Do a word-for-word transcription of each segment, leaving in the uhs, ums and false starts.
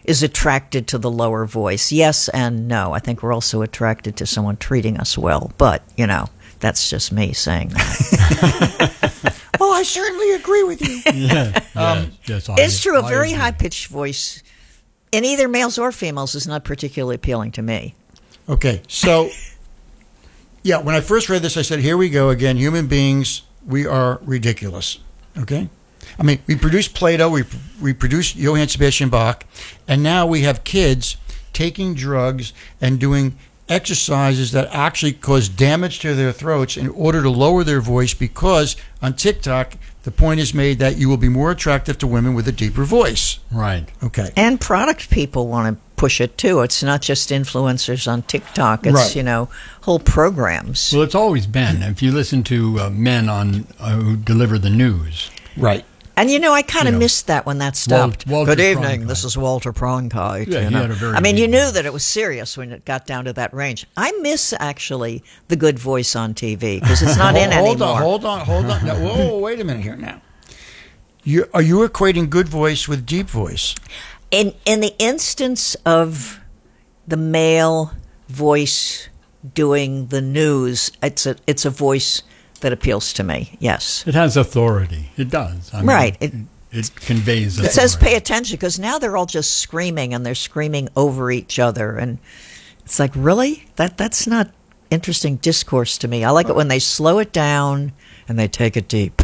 is attracted to the lower voice. Yes and no. I think we're also attracted to someone treating us well. But, you know, that's just me saying that. Oh, I certainly agree with you. Yeah, Um, yes, yes, I- It's true. A I very agree. high-pitched voice in either males or females is not particularly appealing to me. Okay, so, yeah, when I first read this, I said, here we go again. Human beings, we are ridiculous. Okay? I mean, we produced Plato, we, we produced Johann Sebastian Bach, and now we have kids taking drugs and doing exercises that actually cause damage to their throats in order to lower their voice, because on TikTok, the point is made that you will be more attractive to women with a deeper voice. Right. Okay. And product people want to push it too. It's not just influencers on TikTok. It's, Right. you know, whole programs. Well, it's always been. If you listen to uh, men on uh, who deliver the news, Right. And, you know, I kind of You know, missed that when that stopped. Walter Good evening, Cronkite. this is Walter Cronkite. Yeah, you he know. had a very I mean, you deep knew voice. that it was serious when it got down to that range. I miss, actually, the good voice on T V, because it's not in hold anymore. on, hold on, hold on. Now, whoa, whoa, wait a minute here now. You, are you equating good voice with deep voice? In, in the instance of the male voice doing the news, it's a, it's a voice that appeals to me, yes. it has authority. It does. I mean, Right. It, It conveys It says authority. pay attention, because now they're all just screaming, and they're screaming over each other. And it's like, really? That That's not interesting discourse to me. I like it when they slow it down and they take it deep.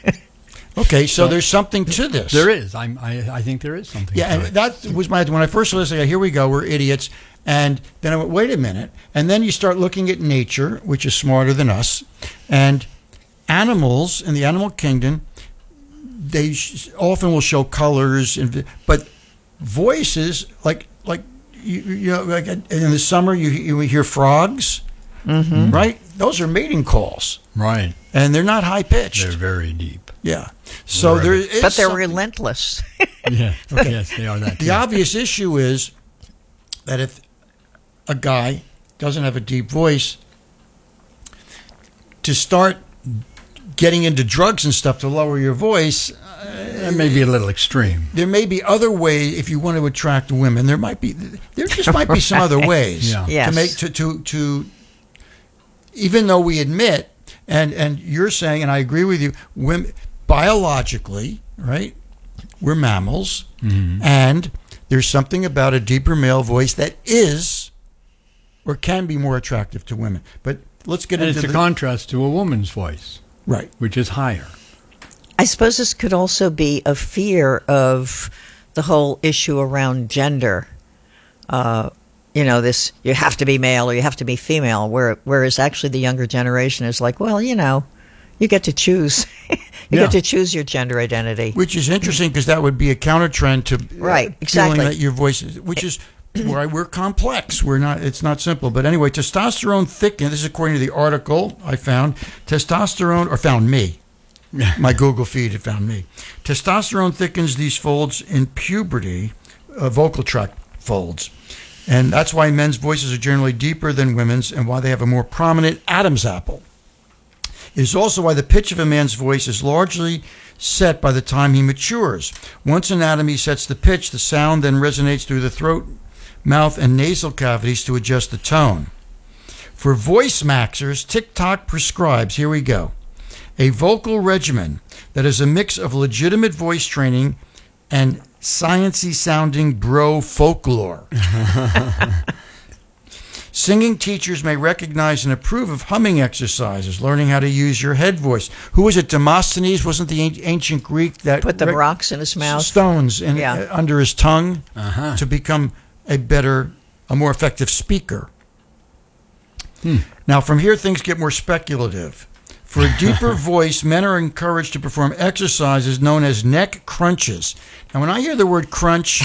Okay, so there's something to this. There is. I'm, I I think there is something. Yeah, to and it. that was my, when I first listened, I go, here we go, we're idiots. And then I went, wait a minute. And then you start looking at nature, which is smarter than us. And animals in the animal kingdom, they sh- often will show colors, and, but voices, like, like you, you know, like in the summer, you, you hear frogs, Mm-hmm. right? Those are mating calls. Right. And they're not high pitched. They're very deep. Yeah. So Wherever. there is But they're something- relentless. Yeah. Yes, they are that. The too. obvious issue is that if a guy doesn't have a deep voice, to start getting into drugs and stuff to lower your voice, That may be a little extreme. there may be other ways. If you want to attract women, there might be there just might be some other ways Yeah. Yes. to make to to to. Even though we admit, and and you're saying, and I agree with you, women biologically, right? We're mammals, Mm-hmm. and there's something about a deeper male voice that is or can be more attractive to women. But let's get And into it's a the contrast to a woman's voice, right. which is higher. I suppose this could also be a fear of the whole issue around gender. Uh, you know, this, you have to be male or you have to be female, where, whereas actually the younger generation is like, well, you know, you get to choose. you Yeah. get to choose your gender identity. Which is interesting because that would be a counter trend to uh, Right, exactly. feeling that your voice is, which is why we're complex. We're not. It's not simple. But anyway, testosterone thickens. This is according to the article I found. Testosterone, or found me. My Google feed had found me. Testosterone thickens these folds in puberty, uh, vocal tract folds. And that's why men's voices are generally deeper than women's and why they have a more prominent Adam's apple. It is also why the pitch of a man's voice is largely set by the time he matures. Once anatomy sets the pitch, the sound then resonates through the throat, mouth, and nasal cavities to adjust the tone. For voice maxers, TikTok prescribes, here we go, a vocal regimen that is a mix of legitimate voice training and science-y sounding bro folklore. Singing teachers may recognize and approve of humming exercises, learning how to use your head voice. Who was it? Demosthenes wasn't the an- ancient Greek that Put the rec- rocks in his mouth. stones in, Yeah. uh, under his tongue Uh-huh. to become a better, a more effective speaker. Hmm. Now, from here, things get more speculative. For a deeper voice, men are encouraged to perform exercises known as neck crunches. Now, when I hear the word crunch,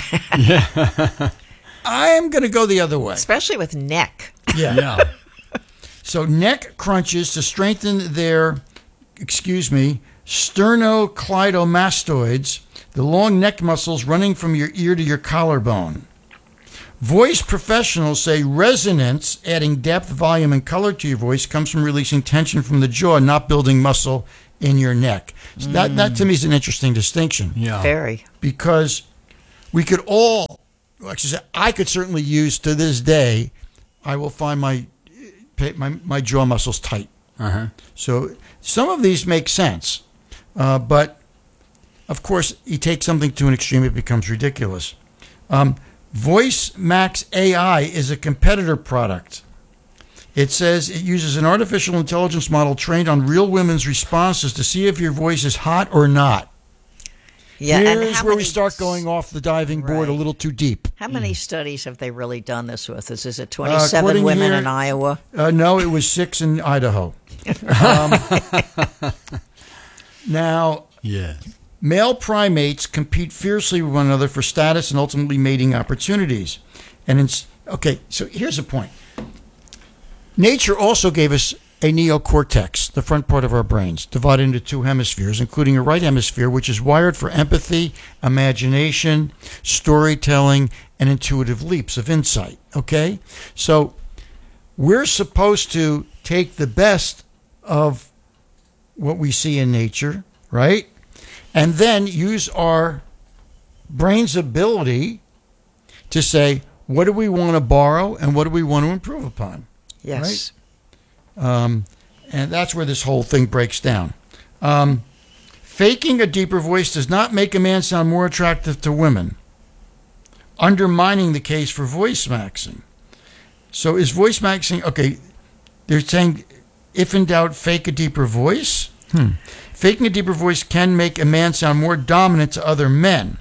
I'm going to go the other way. Especially with neck. Yeah. So neck crunches to strengthen their, excuse me, sternocleidomastoids, the long neck muscles running from your ear to your collarbone. Voice professionals say resonance, adding depth, volume, and color to your voice, comes from releasing tension from the jaw, not building muscle in your neck. So that, that to me is an interesting distinction. Yeah. Very. Because we could all, like I said, I could certainly use to this day. I will find my my my jaw muscles tight. Uh-huh. So some of these make sense, uh, but of course, you take something to an extreme, it becomes ridiculous. Um, VoiceMax A I is a competitor product. It says it uses an artificial intelligence model trained on real women's responses to see if your voice is hot or not. Yeah, and Here's how where we many- start going off the diving board a Right. little too deep. How many studies have they really done this with? Is, is it Uh, twenty-seven according women here- in Iowa? Uh, no, it was six in Idaho. Um, now, Yeah. male primates compete fiercely with one another for status and ultimately mating opportunities. And it's okay. So here's the point. Nature also gave us a neocortex, the front part of our brains, divided into two hemispheres, including a right hemisphere, which is wired for empathy, imagination, storytelling, and intuitive leaps of insight. Okay? So we're supposed to take the best of what we see in nature, right? And then use our brain's ability to say, what do we want to borrow and what do we want to improve upon? Yes. Um, and that's where this whole thing breaks down. Um, faking a deeper voice does not make a man sound more attractive to women, undermining the case for voice maxing. So is voice maxing, okay, they're saying if in doubt, fake a deeper voice? Hmm. Faking a deeper voice can make a man sound more dominant to other men.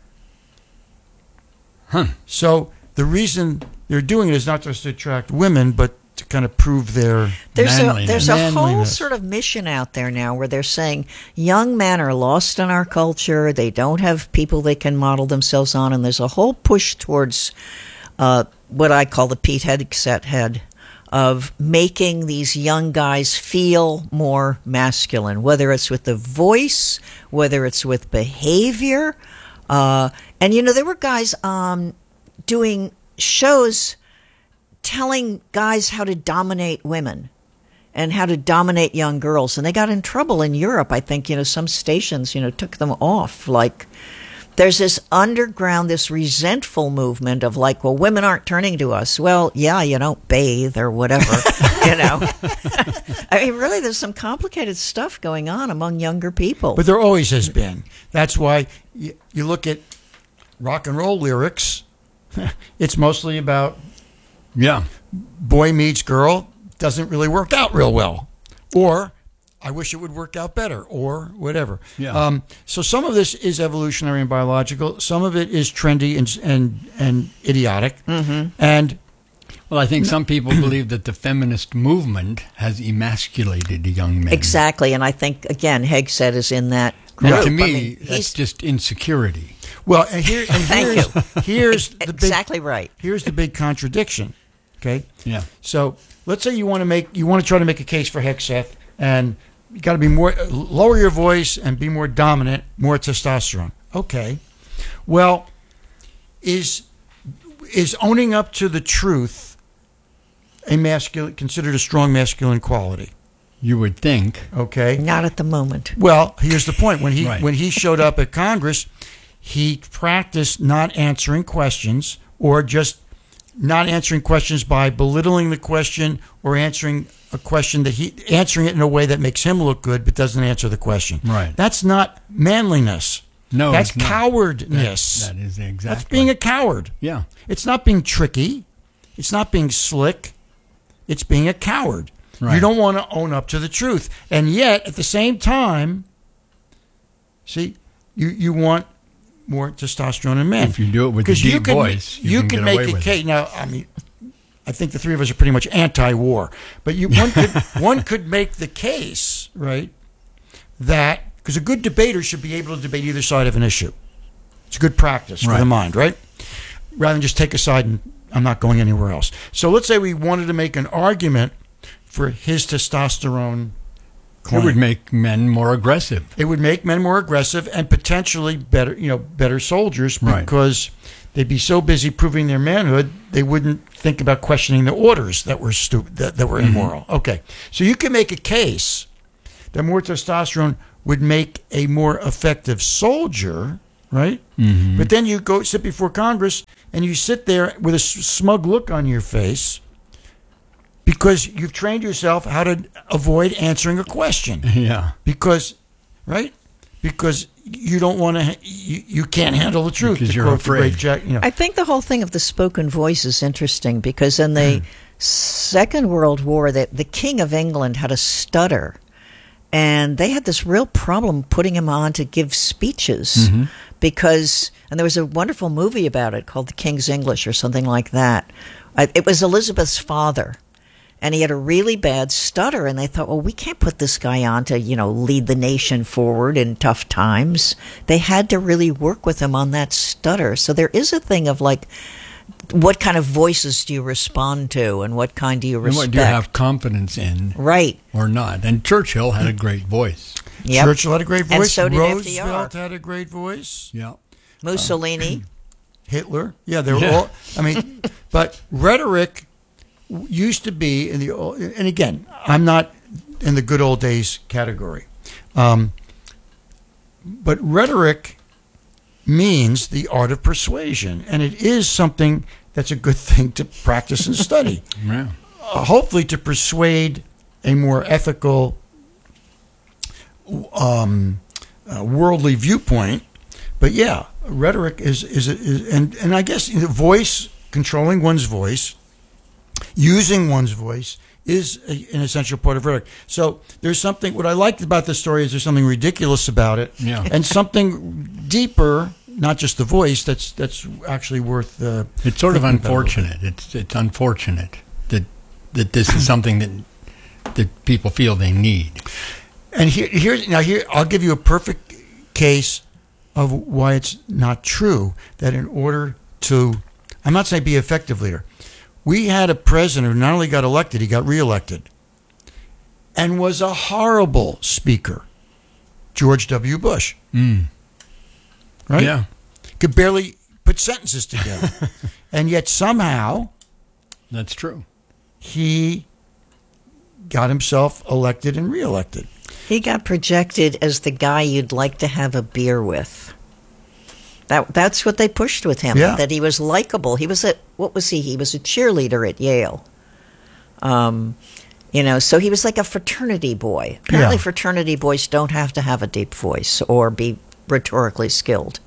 Huh. So the reason they're doing it is not just to attract women, but to kind of prove their There's a, Manliness. there's a whole Manliness. sort of mission out there now where they're saying young men are lost in our culture. They don't have people they can model themselves on. And there's a whole push towards uh, what I call the Pete Hegseth head of making these young guys feel more masculine, whether it's with the voice, whether it's with behavior. Uh, and, you know, there were guys um, doing shows telling guys how to dominate women and how to dominate young girls. And they got in trouble in Europe. I think, you know, some stations, you know, took them off. Like, there's this underground, this resentful movement of like, well, women aren't turning to us. Well, yeah, you don't bathe or whatever, you know. I mean, really, there's some complicated stuff going on among younger people. But there always has been. That's why you, you look at rock and roll lyrics. It's mostly about Yeah. boy meets girl, doesn't really work out real well. Or I wish it would work out better, or whatever. Yeah. Um, so some of this is evolutionary and biological. Some of it is trendy and and, and idiotic. Mm-hmm. And Well, I think some people believe that the feminist movement has emasculated young men. Exactly. And I think, again, Hegseth is in that group. And to I me, mean, that's he's just insecurity. well, and here and Thank here's, you. here's the big exactly right. here's the big contradiction. Okay. Yeah. So let's say you want to make you want to try to make a case for Hegseth, and you got to be more lower your voice and be more dominant, more testosterone. Okay. Well, is is owning up to the truth a masculine considered a strong masculine quality? You would think. Okay. Not at the moment. Well, here's the point. When he Right. when he showed up at Congress, he practiced not answering questions or just not answering questions by belittling the question or answering a question that he answering it in a way that makes him look good but doesn't answer the question. Right. That's not manliness. No, That's it's not. cowardness. That, that is exactly. That's being a coward. Yeah. It's not being tricky. It's not being slick. It's being a coward. Right. You don't want to own up to the truth. And yet, at the same time, see, you, you want more testosterone in men. If you do it with a Because you deep can, voice, you, you can, can get make away a with case. it. Now, I mean, I think the three of us are pretty much anti-war. But you, one, could, one could make the case, right, that, because a good debater should be able to debate either side of an issue. It's a good practice for Right. the mind, right? Rather than just take a side and I'm not going anywhere else. So let's say we wanted to make an argument for his testosterone claim. It would make men more aggressive. It would make men more aggressive and potentially better, you know, better soldiers Right. because they'd be so busy proving their manhood they wouldn't think about questioning the orders that were stupid, that, that were Mm-hmm. immoral. Okay, so you can make a case that more testosterone would make a more effective soldier, right? Mm-hmm. But then you go sit before Congress and you sit there with a smug look on your face because you've trained yourself how to avoid answering a question. Yeah. Because, right? Because you don't want to, you, you can't handle the truth. Because to you're quote the afraid. great Jack, you know. I think the whole thing of the spoken voice is interesting because in the Second World War, the, the King of England had a stutter. And they had this real problem putting him on to give speeches mm-hmm. because, and there was a wonderful movie about it called The King's English or something like that. It was Elizabeth's father, and he had a really bad stutter. And they thought, well, we can't put this guy on to, you know, lead the nation forward in tough times. They had to really work with him on that stutter. So there is a thing of like, what kind of voices do you respond to and what kind do you respect? And what do you have confidence in? Right. Or not? And Churchill had a great voice. Yep. Churchill had a great voice. And so did Roosevelt F D R. had a great voice. Yeah. Mussolini. Hitler. Yeah, they were Yeah. all, I mean, but rhetoric used to be in the, old- and again, I'm not in the good old days category. Um, but rhetoric means the art of persuasion, and it is something that's a good thing to practice and study. Yeah. Uh, hopefully to persuade a more ethical, um, uh, worldly viewpoint. But yeah, rhetoric is, is, is and, and I guess you know, voice, controlling one's voice, using one's voice is a, an essential part of rhetoric. So there's something, what I liked about this story is there's something ridiculous about it, Yeah. and something deeper, not just the voice, that's that's actually worth uh, It's sort of thinking about a little unfortunate. It's it's unfortunate that that this is something that that people feel they need. bit. And here, here's now here I'll give you a perfect case of why it's not true that in order to, I'm not saying be an effective leader, we had a president who not only got elected, he got reelected, and was a horrible speaker, George W. Bush. Mm. Right? Yeah. Could barely put sentences together. And yet somehow That's true. he got himself elected and reelected. He got projected as the guy you'd like to have a beer with. That that's what they pushed with him. Yeah. That he was likable. He was a what was he? He was a cheerleader at Yale. Um, you know, so he was like a fraternity boy. Apparently, Yeah. fraternity boys don't have to have a deep voice or be rhetorically skilled.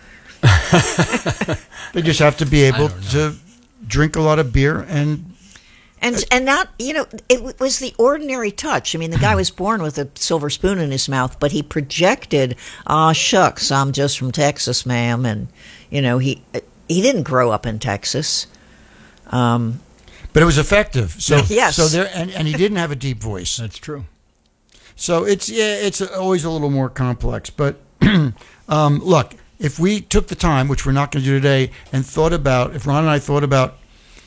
They just have to be able don't know. to drink a lot of beer and And and not, you know, it w- was the ordinary touch. I mean, the guy was born with a silver spoon in his mouth, but he projected, "Ah, shucks, I'm just from Texas, ma'am," and you know, he he didn't grow up in Texas. Um, but it was effective. So Yes. so there and, and he didn't have a deep voice. That's true. So it's yeah, it's always a little more complex. But um, look, if we took the time, which we're not going to do today, and thought about, if Ron and I thought about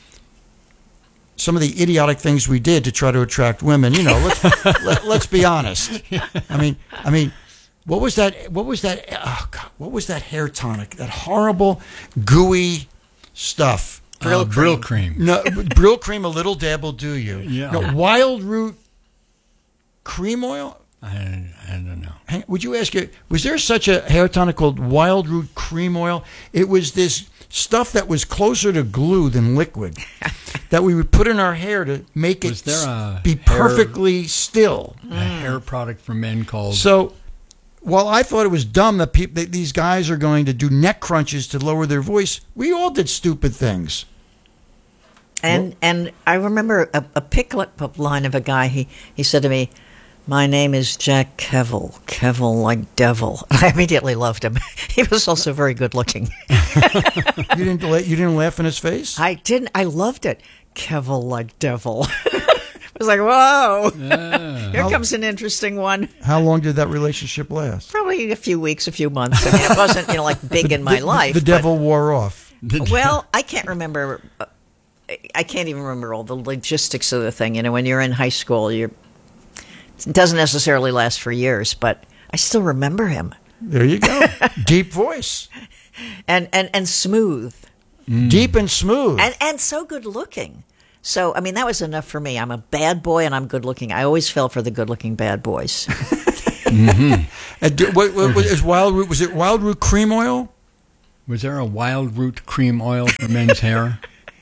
some of the idiotic things we did to try to attract women, you know, let's let, let's be honest. I mean, I mean, what was that? What was that? Oh God, what was that hair tonic? That horrible, gooey stuff. Brill Uh, Brill cream. No, Brill cream. A little dab will do you. Yeah. No, wild root cream oil. I, I don't know. Hang- Would you ask you, was there such a hair tonic called Wild Root Cream Oil? It was this stuff that was closer to glue than liquid that we would put in our hair to make it Was there a s- be hair- perfectly still. A hair product for men called So while I thought it was dumb that, peop that these guys are going to do neck crunches to lower their voice, we all did stupid things. and and I remember a, a pickup line of a guy. He he said to me, "My name is Jack Kevill, Kevill like devil." I immediately loved him. He was also very good looking. You didn't la- you didn't laugh in his face? I didn't. I loved it. Kevill like devil. I was like, whoa. Here How- comes an interesting one. How long did that relationship last? Probably a few weeks, a few months. I mean, it wasn't, you know, like big in my the, life. The but- devil wore off. well, I can't remember. uh, I can't even remember all the logistics of the thing. You know, when you're in high school, you're, it doesn't necessarily last for years, but I still remember him. There you go. Deep voice. And, and, and smooth. Deep and smooth. And, and so good looking. So, I mean, that was enough for me. I'm a bad boy and I'm good looking. I always fell for the good looking bad boys. Mm-hmm. And do, what, what, what is wild root? Was it wild root cream oil? Was there a wild root cream oil for men's hair?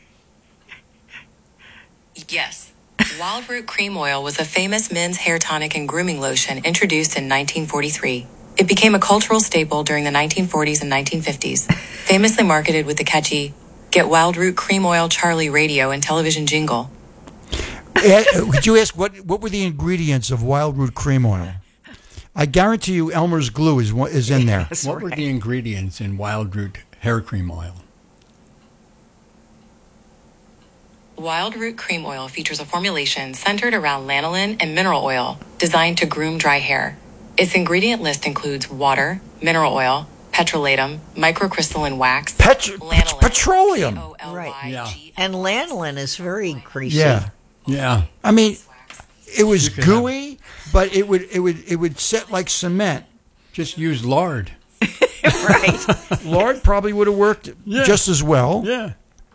Yes. Wild Root Cream Oil was a famous men's hair tonic and grooming lotion introduced in nineteen forty-three. It became a cultural staple during the nineteen forties and nineteen fifties, famously marketed with the catchy "Get Wild Root Cream Oil Charlie" radio and television jingle. Could you ask what what were the ingredients of wild root cream oil? I guarantee you, Elmer's glue is is in there. That's What were right. the ingredients in wild root hair cream oil? Wild Root Cream Oil features a formulation centered around lanolin and mineral oil designed to groom dry hair. Its ingredient list includes water, mineral oil, petrolatum, microcrystalline wax, Petro- lanolin, petroleum. P O L Y G L. And lanolin is very greasy. Yeah, Yeah. I mean, it was You could have- gooey, but it would it would it would set like cement. Just use lard. Right. Lard probably would have worked Yeah. just as well. Yeah.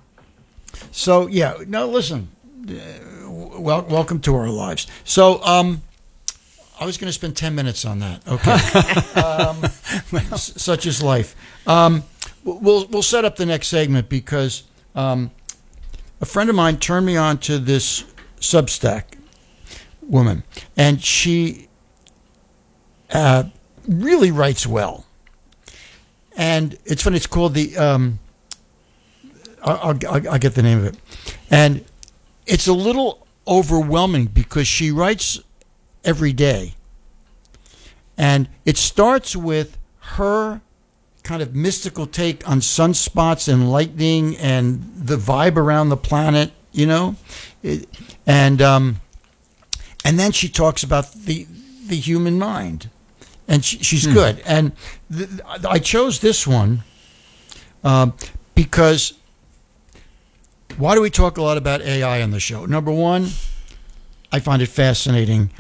So yeah, no, listen. Uh, well, welcome to our lives. So, um, I was going to spend ten minutes on that. Okay, um, s- such is life. Um, we'll we'll set up the next segment because um, a friend of mine turned me on to this Substack woman, and she uh, really writes well. And it's funny. It's called the. Um, I'll, I'll, I'll get the name of it. And it's a little overwhelming because she writes every day. And it starts with her kind of mystical take on sunspots and lightning and the vibe around the planet, you know? It, and um, and then she talks about the the human mind. And she, she's Hmm. good. And th- I chose this one um, because... Why do we talk a lot about A I on the show? Number one, I find it fascinating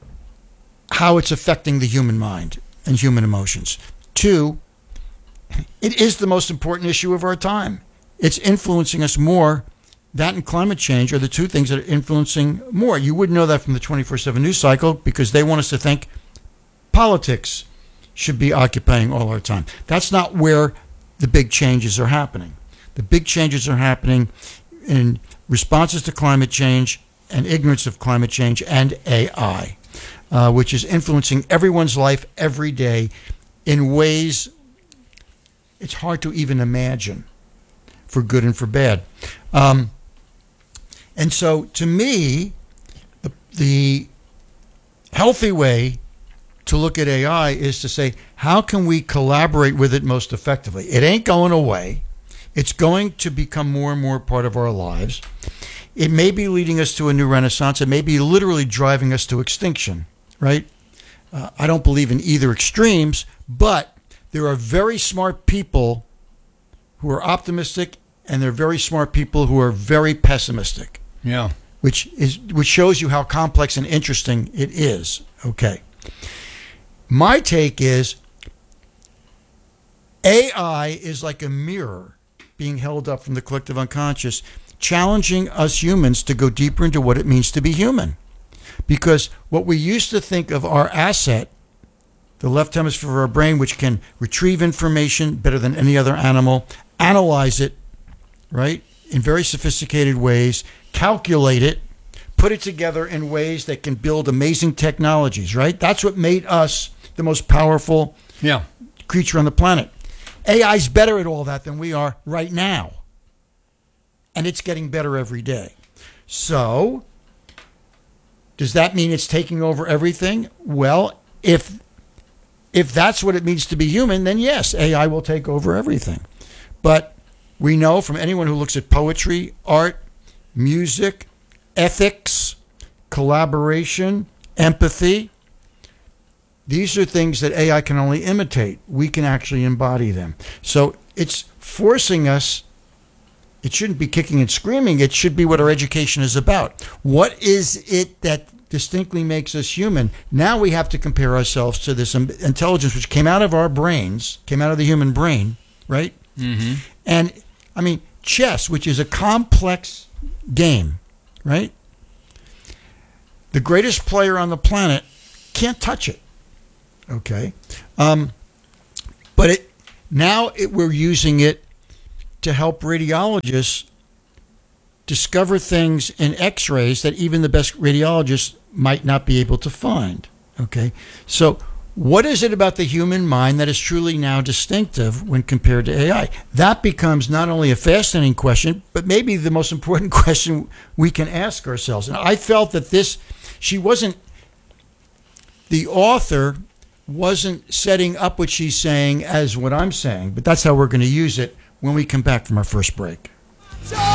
how it's affecting the human mind and human emotions. Two, it is the most important issue of our time. It's influencing us more. That and climate change are the two things that are influencing more. You wouldn't know that from the twenty-four seven news cycle because they want us to think politics should be occupying all our time. That's not where the big changes are happening. The big changes are happening in responses to climate change and ignorance of climate change and A I, uh, which is influencing everyone's life every day in ways it's hard to even imagine, for good and for bad. Um, and so, to me, the, the healthy way to look at A I is to say, how can we collaborate with it most effectively? It ain't going away. It's going to become more and more part of our lives. It may be leading us to a new renaissance. It may be literally driving us to extinction, right? Uh, I don't believe in either extremes, but there are very smart people who are optimistic, and there are very smart people who are very pessimistic, Yeah. which is which shows you how complex and interesting it is. Okay. My take is A I is like a mirror being held up from the collective unconscious, challenging us humans to go deeper into what it means to be human. Because what we used to think of our asset, the left hemisphere of our brain, which can retrieve information better than any other animal, analyze it, right, in very sophisticated ways, calculate it, put it together in ways that can build amazing technologies, right? That's what made us the most powerful Yeah. creature on the planet. A I's better at all that than we are right now. And it's getting better every day. So, does that mean it's taking over everything? Well, if if that's what it means to be human, then yes, A I will take over everything. But we know from anyone who looks at poetry, art, music, ethics, collaboration, empathy, these are things that A I can only imitate. We can actually embody them. So it's forcing us, it shouldn't be kicking and screaming. It should be what our education is about. What is it that distinctly makes us human? Now we have to compare ourselves to this intelligence which came out of our brains, came out of the human brain, right? Mm-hmm. And, I mean, chess, which is a complex game, right? The greatest player on the planet can't touch it. Okay. Um, but it now it, we're using it to help radiologists discover things in x-rays that even the best radiologists might not be able to find. Okay. So what is it about the human mind that is truly now distinctive when compared to A I? That becomes not only a fascinating question, but maybe the most important question we can ask ourselves. And I felt that this, she wasn't, the author wasn't setting up what she's saying as what I'm saying, but that's how we're going to use it when we come back from our first break.